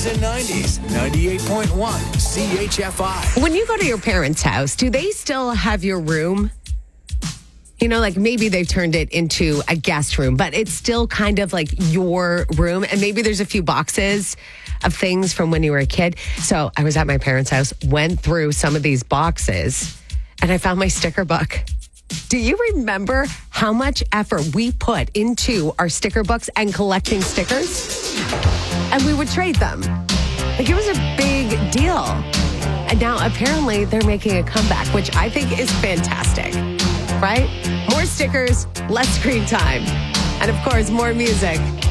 80s and 90s, 98.1 CHFI. When you go to your parents' house, do they still have your room? You know, like maybe they've turned it into a guest room, but it's still kind of like your room. And maybe there's a few boxes of things from when you were a kid. So I was at my parents' house, went through some of these boxes, and I found my sticker book. Do you remember how much effort we put into our sticker books and collecting stickers? And we would trade them. Like it was a big deal. And now apparently they're making a comeback, which I think is fantastic. Right? More stickers, less screen time. And of course, more music.